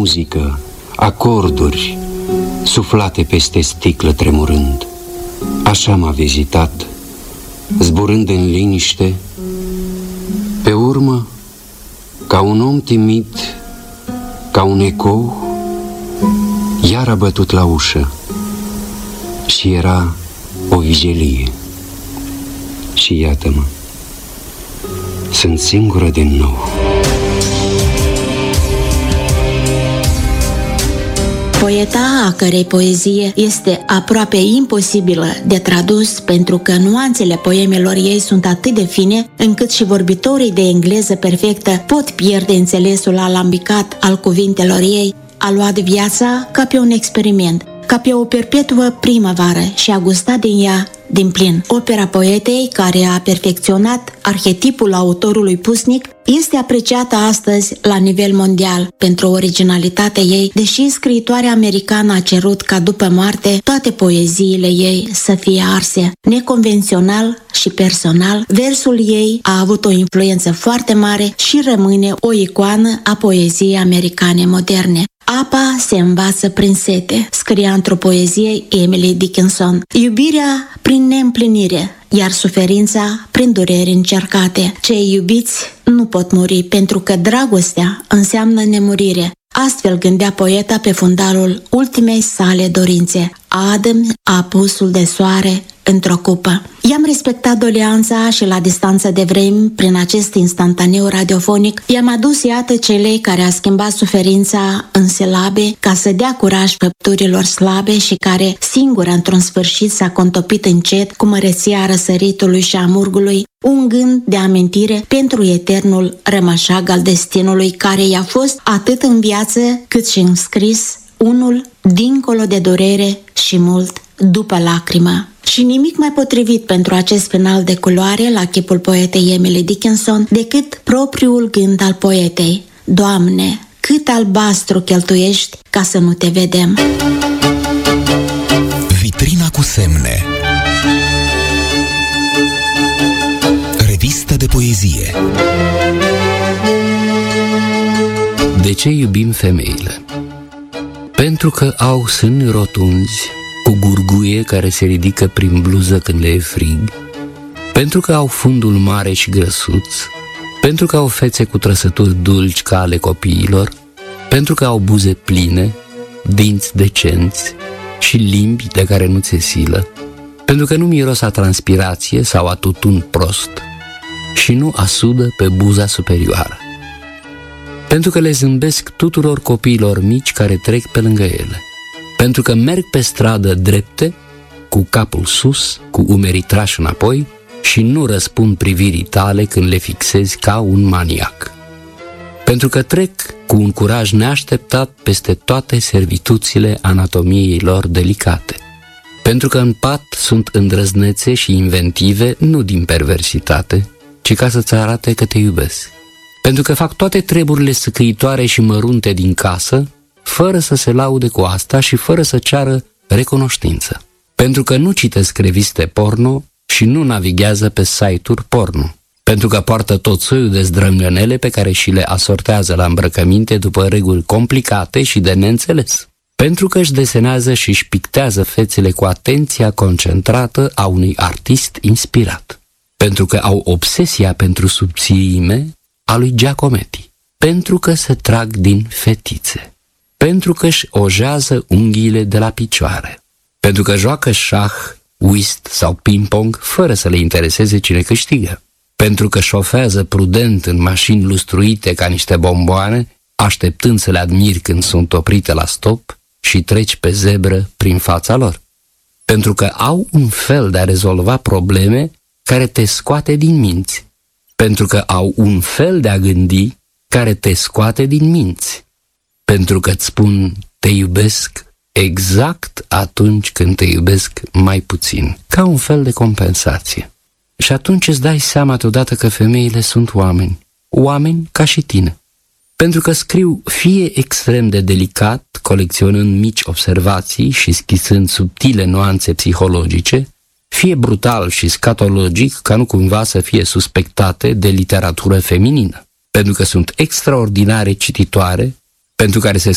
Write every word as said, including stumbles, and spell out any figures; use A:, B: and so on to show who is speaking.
A: muzică, acorduri suflate peste sticlă tremurând. Așa m-a vizitat, zburând în liniște. Pe urmă, ca un om timid, ca un ecou, iar a bătut la ușă și era o vigilie. Și iată-mă, sunt singură din nou.
B: Poeta a cărei poezie este aproape imposibilă de tradus pentru că nuanțele poemelor ei sunt atât de fine încât și vorbitorii de engleză perfectă pot pierde înțelesul alambicat al cuvintelor ei, a luat viața ca pe un experiment, ca pe o perpetuă primăvară și a gustat din ea din plin. Opera poetei, care a perfecționat arhetipul autorului pusnic, este apreciată astăzi la nivel mondial pentru originalitatea ei, deși scriitoarea americană a cerut ca după moarte toate poeziile ei să fie arse. Neconvențional și personal, versul ei a avut o influență foarte mare și rămâne o icoană a poeziei americane moderne. Apa se învață prin sete, scria într-o poezie Emily Dickinson. Iubirea prin neîmplinire, iar suferința prin dureri încercate. Cei iubiți nu pot muri pentru că dragostea înseamnă nemurire. Astfel gândea poeta pe fundalul ultimei sale dorințe. Adă-mi apusul de soare într-o cupă. I-am respectat doleanța și la distanță de vreme, prin acest instantaneu radiofonic, i-am adus iată celei care a schimbat suferința în silabe ca să dea curaj făpturilor slabe și care, singură într-un sfârșit, s-a contopit încet cu măreția răsăritului și a murgului, un gând de amintire pentru eternul rămășag al destinului care i-a fost atât în viață cât și în scris, unul dincolo de durere și mult după lacrimă. Și nimic mai potrivit pentru acest final de culoare la chipul poetei Emily Dickinson decât propriul gând al poetei. Doamne, cât albastru cheltuiești ca să nu te vedem.
C: Vitrina cu semne. Revistă de poezie.
A: De ce iubim femeile? Pentru că au sâni rotunzi, cu gurguie care se ridică prin bluză când le e frig, pentru că au fundul mare și grăsuț, pentru că au fețe cu trăsături dulci ca ale copiilor, pentru că au buze pline, dinți decenți și limbi de care nu ți-e silă, pentru că nu miros a transpirație sau a tutun prost și nu asudă pe buza superioară, pentru că le zâmbesc tuturor copiilor mici care trec pe lângă ele, pentru că merg pe stradă drepte, cu capul sus, cu umerii trași înapoi și nu răspund privirii tale când le fixezi ca un maniac. Pentru că trec cu un curaj neașteptat peste toate servituțile anatomiei lor delicate. Pentru că în pat sunt îndrăznețe și inventive nu din perversitate, ci ca să-ți arate că te iubesc. Pentru că fac toate treburile săcăitoare și mărunte din casă, fără să se laude cu asta și fără să ceară recunoștință. Pentru că nu citesc reviste porno și nu navighează pe site-uri porno. Pentru că poartă tot soiul de zdrângănele pe care și le asortează la îmbrăcăminte după reguli complicate și de neînțeles. Pentru că își desenează și își pictează fețele cu atenția concentrată a unui artist inspirat. Pentru că au obsesia pentru subțirime a lui Giacometti. Pentru că se trag din fetițe. Pentru că își ojează unghiile de la picioare. Pentru că joacă șah, whist sau ping-pong fără să le intereseze cine câștigă. Pentru că șofează prudent în mașini lustruite ca niște bomboane, așteptând să le admiri când sunt oprite la stop și treci pe zebră prin fața lor. Pentru că au un fel de a rezolva probleme care te scoate din minți. Pentru că au un fel de a gândi care te scoate din minți. Pentru că îți spun te iubesc exact atunci când te iubesc mai puțin, ca un fel de compensație. Și atunci îți dai seama deodată că femeile sunt oameni, oameni ca și tine. Pentru că scriu fie extrem de delicat, colecționând mici observații și schițând subtile nuanțe psihologice, fie brutal și scatologic, ca nu cumva să fie suspectate de literatură feminină. Pentru că sunt extraordinare cititoare, pentru care se